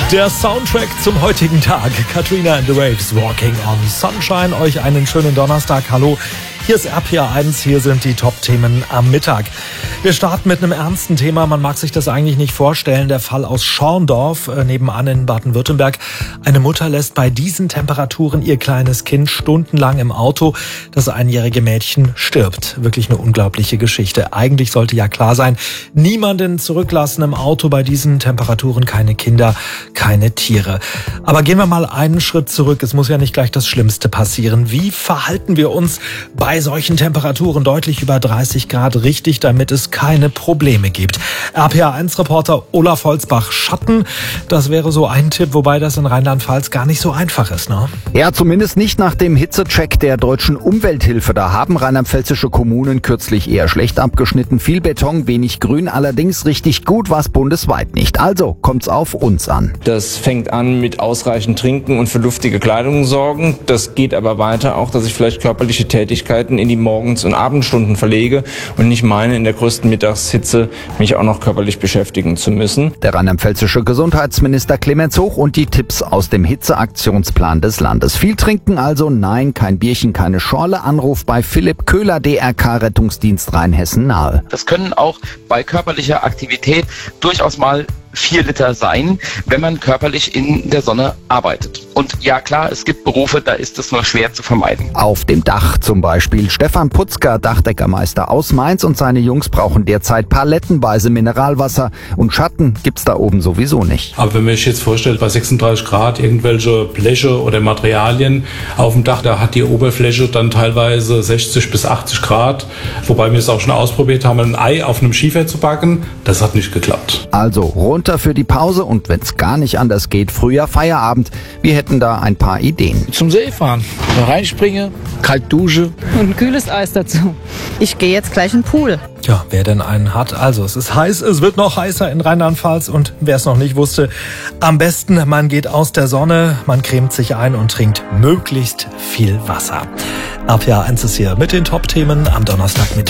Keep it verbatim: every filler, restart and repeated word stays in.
Der Soundtrack zum heutigen Tag. Katrina and the Waves, Walking on Sunshine. Euch einen schönen Donnerstag. Hallo. Hier ist R P R eins, hier sind die Top-Themen am Mittag. Wir starten mit einem ernsten Thema, man mag sich das eigentlich nicht vorstellen. Der Fall aus Schorndorf, äh, nebenan in Baden-Württemberg. Eine Mutter lässt bei diesen Temperaturen ihr kleines Kind stundenlang im Auto. Das einjährige Mädchen stirbt. Wirklich eine unglaubliche Geschichte. Eigentlich sollte ja klar sein, niemanden zurücklassen im Auto bei diesen Temperaturen. Keine Kinder, keine Tiere. Aber gehen wir mal einen Schritt zurück. Es muss ja nicht gleich das Schlimmste passieren. Wie verhalten wir uns bei solchen Temperaturen deutlich über dreißig Grad richtig, damit es keine Probleme gibt? R P R eins Reporter Olaf Holzbach, Schatten, das wäre so ein Tipp, wobei das in Rheinland-Pfalz gar nicht so einfach ist, ne? Ja, zumindest nicht nach dem Hitzecheck der Deutschen Umwelthilfe. Da haben rheinland-pfälzische Kommunen kürzlich eher schlecht abgeschnitten. Viel Beton, wenig Grün, allerdings richtig gut war's bundesweit nicht. Also kommt's auf uns an. Das fängt an mit ausreichend Trinken und für luftige Kleidung sorgen. Das geht aber weiter auch, dass ich vielleicht körperliche Tätigkeiten in die Morgens- und Abendstunden verlege und nicht meine, in der größten Mittagshitze mich auch noch körperlich beschäftigen zu müssen. Der rheinland-pfälzische Gesundheitsminister Clemens Hoch und die Tipps aus dem Hitzeaktionsplan des Landes. Viel trinken also, nein, kein Bierchen, keine Schorle. Anruf bei Philipp Köhler, D R K-Rettungsdienst Rheinhessen nahe. Das können auch bei körperlicher Aktivität durchaus mal vier Liter sein, wenn man körperlich in der Sonne arbeitet. Und ja klar, es gibt Berufe, da ist es nur schwer zu vermeiden. Auf dem Dach zum Beispiel. Stefan Putzka, Dachdeckermeister aus Mainz, und seine Jungs brauchen derzeit palettenweise Mineralwasser. Und Schatten gibt's da oben sowieso nicht. Aber wenn man sich jetzt vorstellt, bei sechsunddreißig Grad irgendwelche Bleche oder Materialien auf dem Dach, da hat die Oberfläche dann teilweise sechzig bis achtzig Grad. Wobei wir es auch schon ausprobiert haben, ein Ei auf einem Schiefer zu backen. Das hat nicht geklappt. Also runter für die Pause und wenn es gar nicht anders geht, früher Feierabend. Wir hätten da ein paar Ideen. Zum See fahren, da reinspringen, kalt dusche. Und ein kühles Eis dazu. Ich gehe jetzt gleich in den Pool. Ja, wer denn einen hat. Also es ist heiß, es wird noch heißer in Rheinland-Pfalz und wer es noch nicht wusste, am besten man geht aus der Sonne, man cremt sich ein und trinkt möglichst viel Wasser. R P R eins ist hier mit den Top-Themen am Donnerstagmittag.